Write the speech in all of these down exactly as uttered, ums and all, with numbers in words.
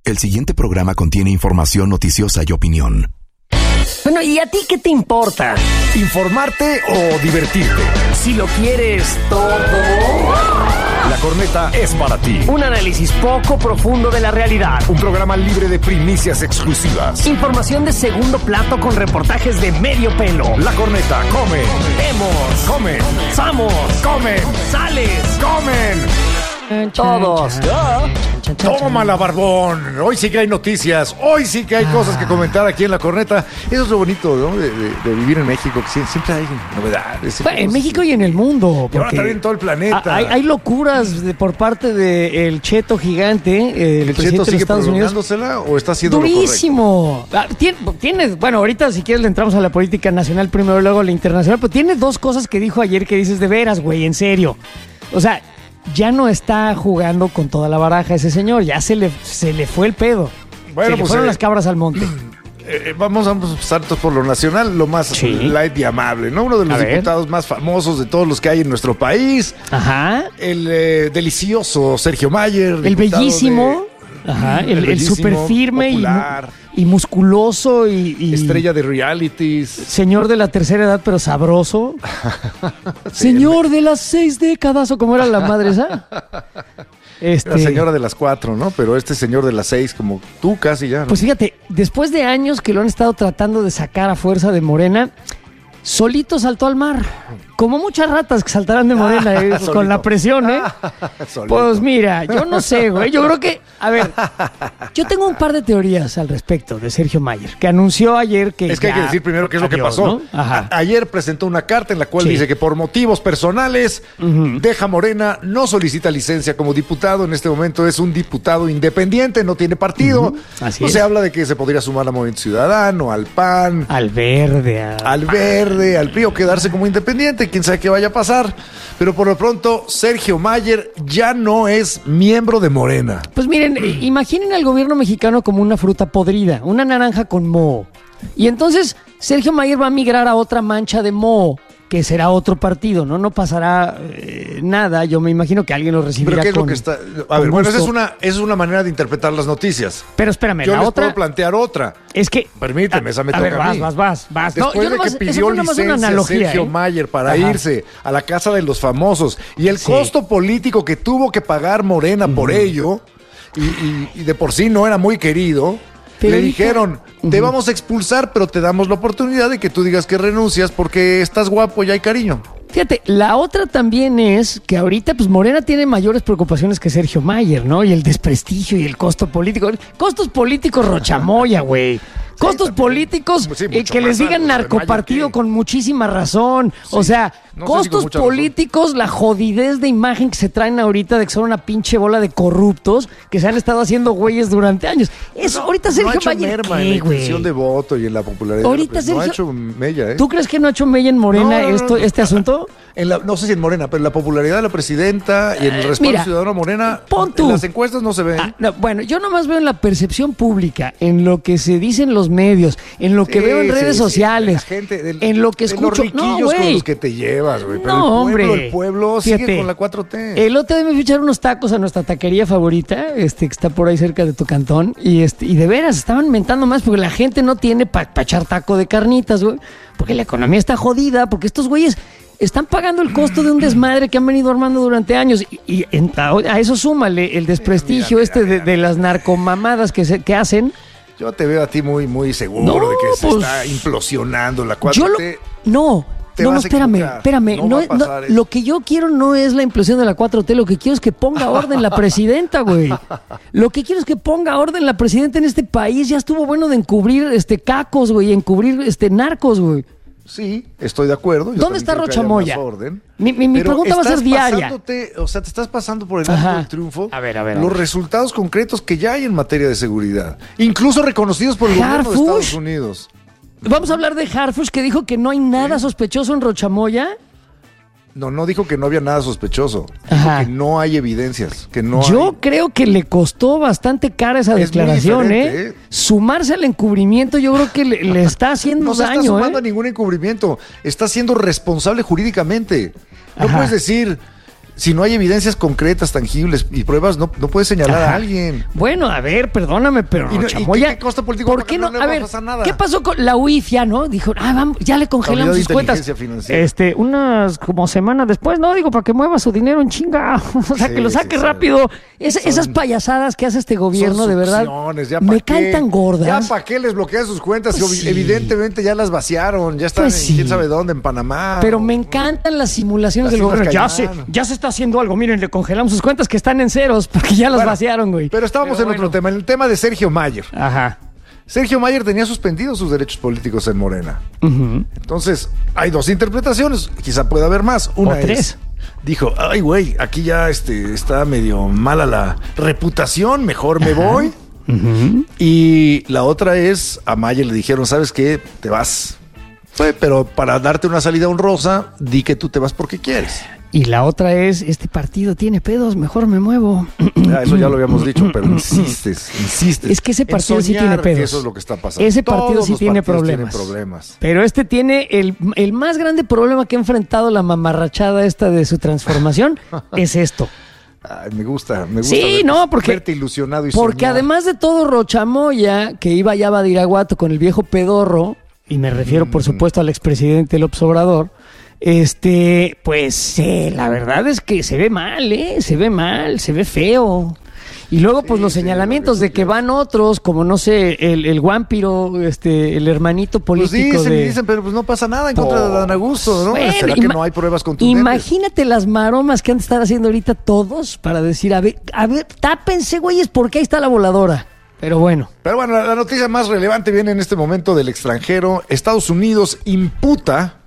El siguiente programa contiene información noticiosa y opinión. Bueno, ¿y a ti qué te importa? ¿Informarte o divertirte? Si lo quieres todo. La Corneta es para ti. Un análisis poco profundo de la realidad. Un programa libre de primicias exclusivas. Información de segundo plato con reportajes de medio pelo. La Corneta come. Vemos. Comen. Somos. Comen. Sales. Comen. Todos. Tómala, barbón. Hoy sí que hay noticias. Hoy sí que hay cosas que comentar aquí en La Corneta. Eso es lo bonito, ¿no? De, de, de vivir en México, que siempre hay novedades. Bueno, en México y en el mundo. Y ahora también en todo el planeta. Hay, hay locuras de, por parte del Cheto Gigante, el, ¿El presidente Cheto de sigue Estados Unidos. prolongándosela o está haciendo Durísimo. Ah, tiene, tiene, bueno, ahorita si quieres le entramos a la política nacional primero, luego a la internacional, pero tiene dos cosas que dijo ayer que dices de veras, güey, en serio. O sea, ya no está jugando con toda la baraja ese señor, ya se le, se le fue el pedo. Bueno, se le pues, fueron eh, las cabras al monte. Eh, vamos a empezar por lo nacional, lo más Sí. light y amable, ¿no? Uno de los A ver. diputados más famosos de todos los que hay en nuestro país. Ajá. El eh, delicioso Sergio Mayer. El diputado bellísimo. de- Ajá. El, el el bellísimo, súper firme y, mu- popular. y musculoso y, y Estrella de realities. señor de la tercera edad, pero sabroso. Sí, Señor de las seis décadas, o cómo era la madre esa. Este, La señora de las cuatro, ¿no? Pero este señor de las seis, como tú casi ya, ¿no? Pues fíjate, después de años que lo han estado tratando de sacar a fuerza de Morena, solito saltó al mar. Como muchas ratas que saltarán de Morena eh, Solito. con la presión, ¿eh? Solito. Pues mira, yo no sé, güey. Yo creo que, a ver, yo tengo un par de teorías al respecto de Sergio Mayer, que anunció ayer que Es que hay ya- que decir primero qué es lo que Adiós, pasó. ¿no? Ajá. A- ayer presentó una carta en la cual Sí. dice que por motivos personales deja Morena, no solicita licencia como diputado. En este momento es un diputado independiente, no tiene partido. Ujú. Así no es. se habla de que se podría sumar a Movimiento Ciudadano, al P A N, Al verde, a- al Verde, al P R I o quedarse como independiente. Quién sabe qué vaya a pasar. Pero por lo pronto, Sergio Mayer ya no es miembro de Morena. Pues miren, eh, imaginen al gobierno mexicano como una fruta podrida, una naranja con moho. Y entonces Sergio Mayer va a migrar a otra mancha de moho, que será otro partido, ¿no? No pasará eh, nada, yo me imagino que alguien lo recibirá Pero ¿qué es con, lo que está...? A con ver, bueno, esa es gusto. una, esa es una manera de interpretar las noticias. Pero espérame, Yo la les otra puedo plantear otra. es que... Permíteme, esa me a toca ver, a vas, mí. vas, vas, vas. No, Después yo de nomás- que eso pidió fue nomás una licencia analogía, Sergio ¿eh? Mayer para Ajá. irse a la casa de los famosos y el Sí. costo político que tuvo que pagar Morena por ello, y, y- y de por sí no era muy querido, Pero le dijo- dijeron, te Ujú. vamos a expulsar, pero te damos la oportunidad de que tú digas que renuncias porque estás guapo y hay cariño. Fíjate, la otra también es que ahorita pues Morena tiene mayores preocupaciones que Sergio Mayer, ¿no? Y el desprestigio y el costo político. Costos políticos rochamoya, güey. Costos también. políticos Pues sí, eh, mucho que les más digan altos, de narcopartido Mayer, ¿qué? con muchísima razón. O sea, no sé si con costos mucha razón. políticos, la jodidez de imagen que se traen ahorita de que son una pinche bola de corruptos que se han estado haciendo güeyes durante años. Eso, ahorita no Sergio ha hecho Mayer, merma en ¿qué, la intención güey? de voto y en la popularidad. Ahorita de la- no ha Sergio- hecho mella, ¿eh? ¿Tú crees que no ha hecho mella en Morena No, no, no, esto, no. este asunto? En la, no sé si en Morena, pero en la popularidad de la presidenta y en el respaldo mira, ciudadano a Morena, pon tú. en las encuestas no se ven. Ah, no, bueno, yo nomás veo en la percepción pública, en lo que se dice en los medios, en lo que Sí, veo en sí, redes sí, sociales, la gente, del- en lo que de escucho. los No, riquillos con güey. los que te llevas, güey. Pero No, el pueblo, hombre. el pueblo sigue Fíjate, con la cuatro T. El otro día me fui a echar unos tacos a nuestra taquería favorita, este, que está por ahí cerca de tu cantón, y este, y de veras, estaban mentando más porque la gente no tiene para echar taco de carnitas, güey, porque la economía está jodida, porque estos güeyes están pagando el costo de un desmadre que han venido armando durante años, y, y en- a, a eso súmale el desprestigio Mira, mira, este de, mira, de las narcomamadas que, se, que hacen. Yo te veo a ti muy, muy seguro No, de que se pues, está implosionando la Yo cuatro lo, T. no, Te no, no, vas a espérame, equivocar. espérame. No No va a es- no, pasar eso. lo que yo quiero no es la implosión de la cuatro T, lo que quiero es que ponga orden la presidenta, güey. Lo que quiero es que ponga orden la presidenta en este país. Ya estuvo bueno de encubrir este cacos, güey, encubrir este narcos, güey. Sí, estoy de acuerdo. Yo ¿Dónde también está creo que haya Rochamoya? más orden. Mi- mi- mi Pero pregunta va a ser estás diaria. pasándote- O sea, te estás pasando por el Ajá. arco del triunfo A ver, a ver, a los ver. resultados concretos que ya hay en materia de seguridad, incluso reconocidos por el gobierno de Harfush. Estados Unidos. Vamos a hablar de Harfush, que dijo que no hay nada sospechoso en Rochamoya. No, no dijo que no había nada sospechoso. Dijo Ajá. que no hay evidencias, que no Yo hay... creo que le costó bastante cara esa Es muy declaración, diferente, ¿eh? ¿eh? Sumarse al encubrimiento, yo creo que le, le está haciendo No se está daño, sumando ¿eh? a ningún encubrimiento. Está siendo responsable jurídicamente. No Ajá. puedes decir, si no hay evidencias concretas, tangibles y pruebas, no, no puedes señalar Ajá. a alguien. Bueno, a ver, perdóname, pero ¿Y no- y Chamoya, qué- qué costo político? ¿por Porque qué no no? le A va a ver, pasar nada. ¿qué pasó con la U I F? Ya, ¿no? Dijo, ah, vamos, ya le congelamos Unidad de sus cuentas. Inteligencia Financiera. Este, unas como semanas después, no, digo, para que mueva su dinero en chinga. O sea, Sí, que lo saque sí, sí. rápido. Es- Son- esas payasadas que hace este gobierno, Son de verdad, succiones, ya pa' me qué. caen tan gordas. Ya para qué les bloquean sus cuentas. Pues Si sí. Evidentemente ya las vaciaron, ya están Pues en sí. quién sabe dónde, en Panamá. Pero o- me encantan las simulaciones Las del Islas gobierno. Ya se, Caimán. ya se está haciendo algo. Miren, le congelamos sus cuentas que están en ceros porque ya las Bueno, vaciaron, güey. Pero estábamos Pero en otro bueno. tema, en el tema de Sergio Mayer. Ajá. Sergio Mayer tenía suspendidos sus derechos políticos en Morena. Ujú. Entonces, hay dos interpretaciones, quizá pueda haber más. Una O tres. es, dijo, ay güey, aquí ya este, está medio mala la reputación, mejor me voy. Ujú. Y la otra es, a Mayer le dijeron, ¿sabes qué? Te vas. Fue, pero para darte una salida honrosa, di que tú te vas porque quieres. Y la otra es, este partido tiene pedos, mejor me muevo. Ya, eso ya lo habíamos dicho, pero insistes, insistes. Es que ese en partido sí soñar tiene pedos. que eso es lo que está pasando. Ese partido Todos sí los tiene partidos problemas. tienen problemas. Pero este tiene el, el más grande problema que ha enfrentado la mamarrachada esta de su transformación, es esto. Ay, me gusta, me gusta. Sí, verte, no, porque- verte ilusionado y Porque soñar. además de todo, Rochamoya, que iba ya a Badiraguato con el viejo pedorro, y me refiero, por supuesto, al expresidente López Obrador, este, pues eh, la verdad es que se ve mal, ¿eh? Se ve mal, se ve feo. Y luego, pues, Sí, los sí, señalamientos lo de que que tú van otros, como, no sé, el, el Guampiro, este, el hermanito Pues político dicen de... y dicen, pero pues no pasa nada en contra de Dan Augusto, ¿no? Bueno, ¿Será que ima- no hay pruebas contundentes? Imagínate las maromas que han de estar haciendo ahorita todos para decir, a ver, a ver, tápense, güeyes, porque ahí está la voladora. Pero bueno. Pero bueno, la, la noticia más relevante viene en este momento del extranjero. Estados Unidos imputa,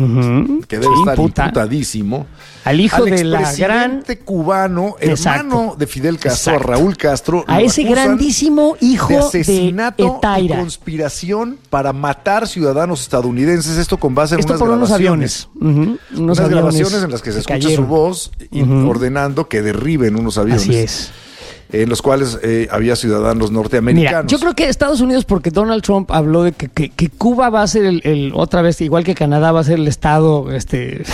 que debe Sí, estar imputa. imputadísimo, Al hijo al de la gran... expresidente cubano, Exacto. hermano de Fidel Castro, Exacto. a Raúl Castro, A lo ese acusan grandísimo hijo de de asesinato y Etaira. conspiración para matar ciudadanos estadounidenses. Esto con base en Esto unas por unos grabaciones. aviones. Ujú, Unos Unas aviones grabaciones en las que se que escucha cayeron. su voz y Ujú. ordenando que derriben unos aviones. Así es. En los cuales eh, había ciudadanos Mira, norteamericanos. yo creo que Estados Unidos, porque Donald Trump habló de que, que- que Cuba va a ser el, el- otra vez, igual que Canadá, va a ser el estado este,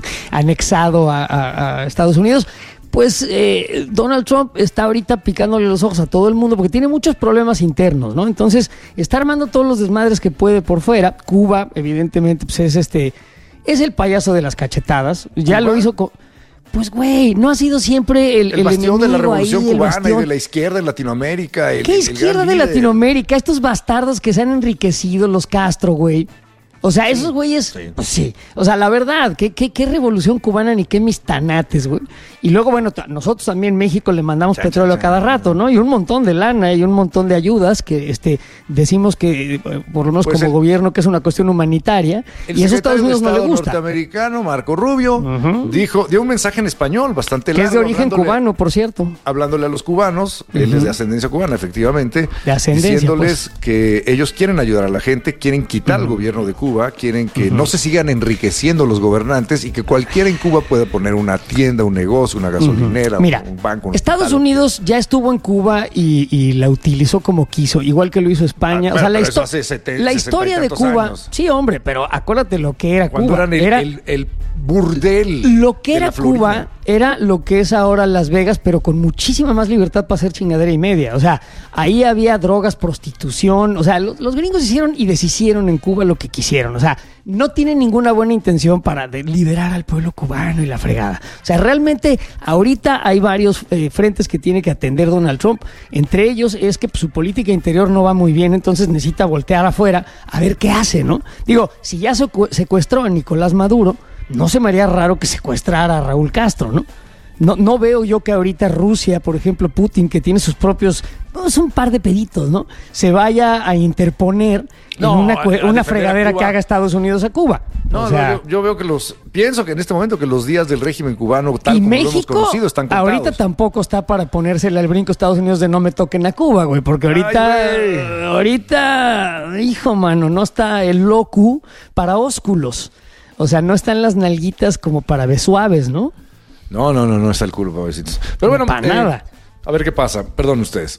anexado a, a- a Estados Unidos, pues eh, Donald Trump está ahorita picándole los ojos a todo el mundo porque tiene muchos problemas internos, ¿no? Entonces, está armando todos los desmadres que puede por fuera. Cuba, evidentemente, pues es este, es el payaso de las cachetadas. Ya ¿Cuba? lo hizo con... Pues, güey, no ha sido siempre el, el, el bastión de la enemigo ahí, revolución el cubana y bastión. de la izquierda en Latinoamérica. El, ¿Qué el izquierda gran de líder. Latinoamérica? Estos bastardos que se han enriquecido, los Castro, güey. O sea, esos güeyes, sí. pues sí. O sea, la verdad, ¿qué, qué, qué revolución cubana ni qué mis tanates, güey? Y luego, bueno, ta- nosotros también en México le mandamos Chan, petróleo chan, a cada chan. rato, ¿no? Y un montón de lana y un montón de ayudas que este decimos que, eh, por lo menos Pues como el- gobierno, que es una cuestión humanitaria. El Y eso a Estados secretario de Unidos no le Estado gusta. norteamericano, Marco Rubio, Ujú. dijo, dio un mensaje en español bastante Que largo. es de origen hablándole- cubano, por cierto. Hablándole a los cubanos, él es de ascendencia cubana, efectivamente. De ascendencia, pues. Diciéndoles que ellos quieren ayudar a la gente, quieren quitar al gobierno de Cuba, quieren que no se sigan enriqueciendo los gobernantes y que cualquiera en Cuba pueda poner una tienda, un negocio, una gasolinera, Mira, un banco. un Estados hospital. Unidos ya estuvo en Cuba y, y la utilizó como quiso, igual que lo hizo España. Ah, o sea, bueno, la, pero eso histo- hace sete- la sesenta y historia de tantos Cuba, años. sí, hombre, pero acuérdate lo que era Cuando Cuba. eran el, Era- el- el burdel. lo que de era la Florida. Cuba era lo que es ahora Las Vegas, pero con muchísima más libertad para hacer chingadera y media. O sea, ahí había drogas, prostitución. O sea, lo- los gringos hicieron y deshicieron en Cuba lo que quisieron. O sea, no tienen ninguna buena intención para de- liderar al pueblo cubano y la fregada. O sea, realmente ahorita hay varios eh, frentes que tiene que atender Donald Trump. Entre ellos es que pues, su política interior no va muy bien, entonces necesita voltear afuera a ver qué hace, ¿no? Digo, si ya secu- secuestró a Nicolás Maduro, no se me haría raro que secuestrara a Raúl Castro, ¿no? No, no veo yo que ahorita Rusia, por ejemplo, Putin, que tiene sus propios, pues un par de peditos, ¿no? Se vaya a interponer No, en una, a- cue- a una defender a fregadera Cuba. que haga Estados Unidos a Cuba. No, O sea, no, yo, yo veo que los. Pienso que en este momento que los días del régimen cubano, tal y como lo hemos México conocido, están contados. ahorita tampoco está para ponérsele al brinco a Estados Unidos de no me toquen a Cuba, güey, porque ahorita, Ay, güey. ahorita, hijo, mano, no está el locu para ósculos. O sea, no están las nalguitas como para besuaves, ¿no? No, no, no, no está el culo, pobrecito. Pero bueno, Para eh, nada. a ver qué pasa. Perdón ustedes.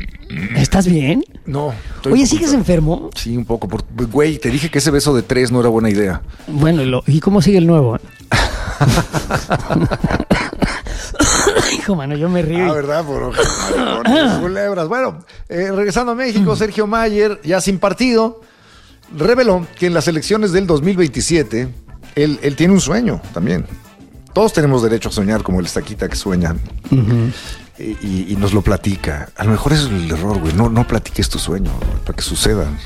¿Estás bien? No. estoy Oye, un ¿sigues poquito- enfermo? Sí, un poco. Por- Güey, te dije que ese beso de tres no era buena idea. Bueno, ¿y, lo- ¿y cómo sigue el nuevo? hijo, mano, yo me río. Ah, ¿verdad? Por con culebras. Bueno, eh, regresando a México, Sergio Mayer, ya sin partido, reveló que en las elecciones del dos mil veintisiete, él, él tiene un sueño también. Todos tenemos derecho a soñar como el estaquita que sueñan. Uh-huh. y, y nos lo platica. A lo mejor ese es el error, güey. No, no platiques tu sueño, güey, para que sucedan.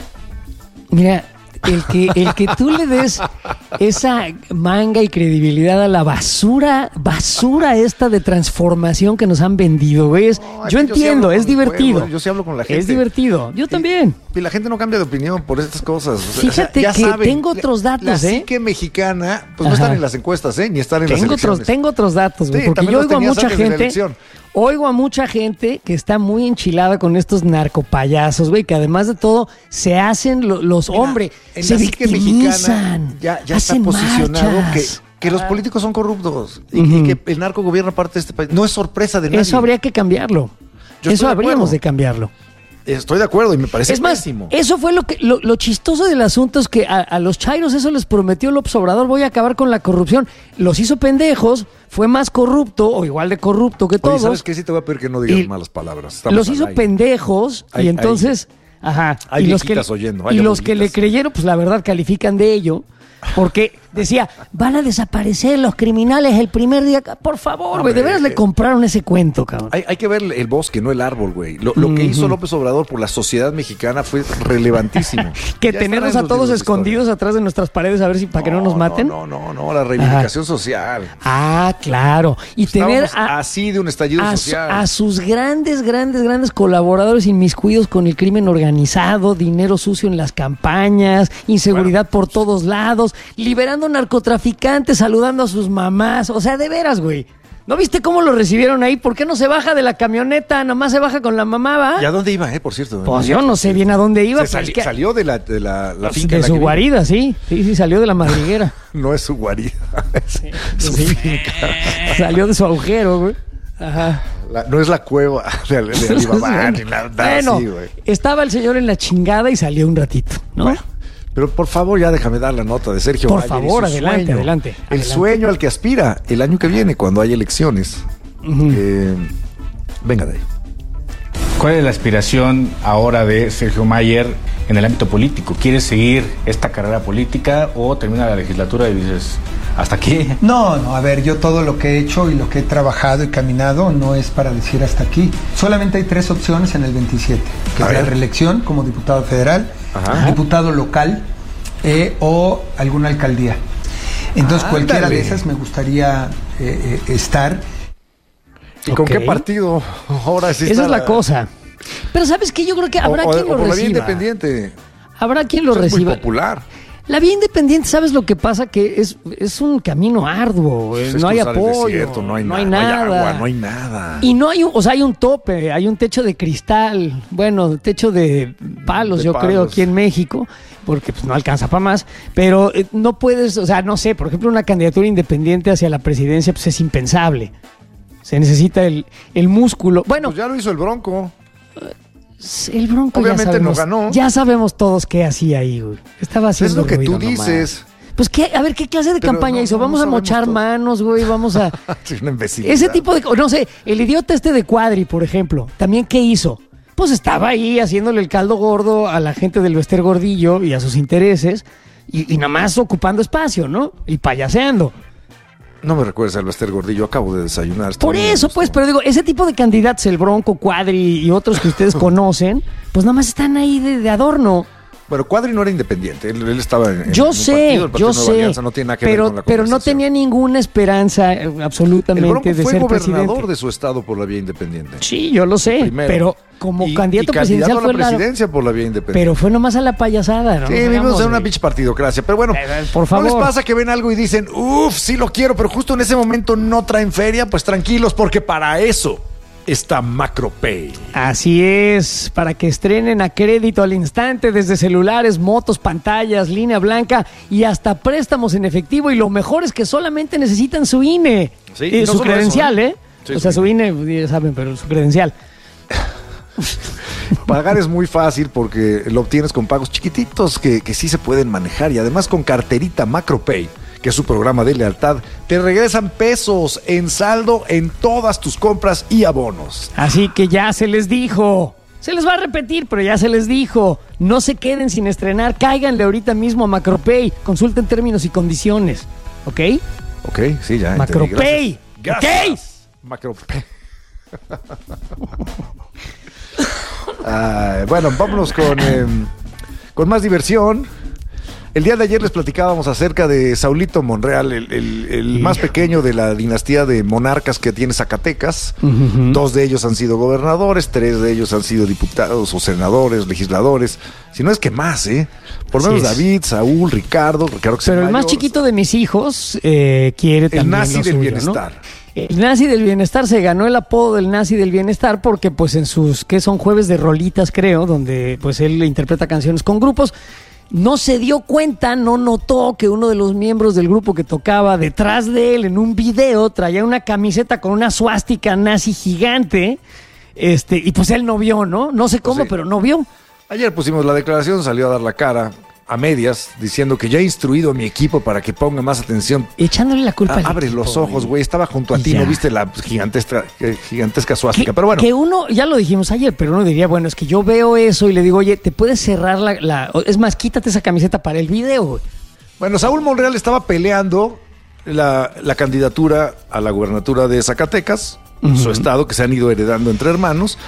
Mira, el que, el que tú le des esa manga y credibilidad a la basura, basura esta de transformación que nos han vendido, güey. Es, no, yo entiendo, yo es divertido. Pueblo, yo sí hablo con la gente. Es divertido. Yo y, también. Y la gente no cambia de opinión por estas cosas. O sea, Fíjate ya que saben, tengo otros datos, la, la ¿eh? La psique mexicana, pues Ajá. no están en las encuestas, ¿eh? Ni están en tengo las elecciones. Otros, tengo otros datos, güey. Sí, porque yo oigo a mucha gente... Oigo a mucha gente que está muy enchilada con estos narcopayasos, güey, que además de todo se hacen lo, los hombres, se victimizan, ya, ya está posicionado que, que los políticos son corruptos y, uh-huh. y que el narco gobierna parte de este país. No es sorpresa de nadie. Eso habría que cambiarlo. Yo Eso habríamos de, de cambiarlo. Estoy de acuerdo y me parece es más, pésimo. Eso fue lo que lo, lo chistoso del asunto es que a, a los chairos eso les prometió López Obrador, voy a acabar con la corrupción. Los hizo pendejos, fue más corrupto o igual de corrupto que todos. Oye, ¿sabes qué? Sí te voy a pedir que no digas y malas palabras. Estamos los hizo pendejos hay, y entonces... Hay, ajá. Hay y los que, oyendo, y los que le creyeron, pues la verdad califican de ello. Porque decía, van a desaparecer los criminales el primer día. Por favor, güey, de veras le compraron ese cuento, cabrón. Hay, hay que ver el bosque, no el árbol, güey. Lo, lo uh-huh. que hizo López Obrador por la sociedad mexicana fue relevantísimo. Que ya tenernos a todos escondidos de atrás de nuestras paredes a ver si para no, que no nos maten. No, no, no, no, la reivindicación Ajá. social. Ah, claro. Y Estábamos tener a, así de un estallido a social. Su, a sus grandes, grandes, grandes colaboradores inmiscuidos con el crimen organizado, dinero sucio en las campañas, inseguridad bueno, por todos lados, liberando narcotraficantes, saludando a sus mamás. O sea, de veras, güey. ¿No viste cómo lo recibieron ahí? ¿Por qué no se baja de la camioneta? Nomás se baja con la mamá, ¿va? ¿Y a dónde iba, eh? Por cierto. Pues yo no sé bien a dónde iba. Se sali- que... Salió de la, de la, la finca. De la su que guarida, sí. Sí, sí, salió de la madriguera. No es su guarida, es sí, su sí. finca. Salió de su agujero, güey. Ajá. La, no es la cueva de, de Alibaba, ni nada bueno, así, güey. Estaba el señor en la chingada y salió un ratito, ¿no? Bueno. Pero por favor, ya déjame dar la nota de Sergio Por Mayer favor, adelante, sueño, adelante. El adelante. sueño al que aspira el año que viene, cuando hay elecciones. Uh-huh. Eh, venga de ahí. ¿Cuál es la aspiración ahora de Sergio Mayer en el ámbito político? ¿Quieres seguir esta carrera política o termina la legislatura y dices, ¿hasta aquí? No, no, a ver, yo todo lo que he hecho y lo que he trabajado y caminado no es para decir hasta aquí. Solamente hay tres opciones en el veintisiete, que a es ver. la reelección como diputado federal, Ajá. diputado local eh, o alguna alcaldía. Entonces, ah, cualquiera dale. de esas me gustaría eh, eh, estar. ¿Y con okay. qué partido ahora sí? Esa es la cosa. Pero ¿sabes qué? Yo creo que habrá o, quien o lo por reciba. La vía independiente. Habrá quien lo Eso reciba. Es muy popular. La vía independiente, ¿sabes lo que pasa? Que es, es un camino arduo. Pues no hay apoyo. Desierto, no hay, no na- hay nada. nada. No hay agua, no hay nada. Y no hay un, o sea, hay un tope, hay un techo de cristal. Bueno, techo de palos, de yo palos. creo, aquí en México. Porque pues, no alcanza para más. Pero eh, no puedes, o sea, no sé, por ejemplo, una candidatura independiente hacia la presidencia pues es impensable. Se necesita el, el músculo. Bueno, pues ya lo hizo el Bronco. El Bronco obviamente ya sabemos, no ganó. Ya sabemos todos qué hacía ahí, güey. Estaba haciendo es lo que tú nomás. dices. Pues qué, a ver, ¿qué clase de Pero campaña no, hizo? No, vamos no a mochar todo. manos, güey, vamos a... Una imbecilidad. Ese tipo de... No sé, el idiota este de Cuadri, por ejemplo, ¿también qué hizo? Pues estaba ahí haciéndole el caldo gordo a la gente del Bester Gordillo y a sus intereses y, y nada más ocupando espacio, ¿no? Y payaseando. No me recuerdes al Bester Gordillo, acabo de desayunar. Por eso, pues, pero digo, ese tipo de candidatos, el Bronco, Cuadri y otros que ustedes conocen, pues nada más están ahí de, de adorno. Bueno, Cuadri no era independiente, él, él estaba en, yo en sé, un partido, el partido yo Nueva sé, Alianza, no tiene nada que pero, ver con la pero no tenía ninguna esperanza eh, absolutamente el Bronco de fue ser gobernador presidente. de su estado por la vía independiente. Sí, yo lo sé, Primero. pero como y, candidato y presidencial candidato a la fue presidencia la... por la vía independiente. Pero fue nomás a la payasada, ¿no? Sí, vivimos en una pinche partidocracia, pero bueno, eh, por favor. ¿No les pasa que ven algo y dicen, uff, sí lo quiero, pero justo en ese momento no traen feria? Pues tranquilos, porque para eso está MacroPay. Así es, para que estrenen a crédito al instante desde celulares, motos, pantallas, línea blanca y hasta préstamos en efectivo. Y lo mejor es que solamente necesitan su I N E, sí, eh, no su credencial, eso, ¿eh? ¿eh? Sí, o sea, sí. su I N E, ya saben, pero su credencial. Pagar es muy fácil porque lo obtienes con pagos chiquititos que, que sí se pueden manejar y además con carterita MacroPay, que es su programa de lealtad, te regresan pesos en saldo en todas tus compras y abonos. Así que ya se les dijo. Se les va a repetir, pero ya se les dijo. No se queden sin estrenar. Cáiganle ahorita mismo a Macropay. Consulten términos y condiciones. ¿Ok? Ok, sí, ya. Macropay. Gracias. ¿Ok? Macropay. ah, bueno, vámonos con, eh, con más diversión. El día de ayer les platicábamos acerca de Saulito Monreal, el, el, el más pequeño de la dinastía de monarcas que tiene Zacatecas. Uh-huh. Dos de ellos han sido gobernadores, tres de ellos han sido diputados o senadores, legisladores. Si no es que más, ¿eh? Por lo menos David, Saúl, Ricardo. Ricardo que Pero el, el más chiquito de mis hijos eh, quiere el también nazi lo del suyo, bienestar. ¿no? El nazi del bienestar se ganó el apodo del nazi del bienestar porque pues en sus, que son jueves de rolitas creo, donde pues él interpreta canciones con grupos. No se dio cuenta, no notó que uno de los miembros del grupo que tocaba detrás de él en un video traía una camiseta con una suástica nazi gigante, este, y pues él no vio, ¿no? No sé cómo, pues sí. Pero no vio. Ayer pusimos la declaración, salió a dar la cara a medias, diciendo que ya he instruido a mi equipo para que ponga más atención. Echándole la culpa ah, al Abre equipo, los ojos, güey, estaba junto a ti, ya. No viste la gigantesca, eh, gigantesca suástica, que, pero bueno. Que uno, ya lo dijimos ayer, pero uno diría, bueno, es que yo veo eso y le digo, oye, ¿te puedes cerrar la... la es más, quítate esa camiseta para el video, güey. Bueno, Saúl Monreal estaba peleando la, la candidatura a la gubernatura de Zacatecas, uh-huh. Su estado, que se han ido heredando entre hermanos,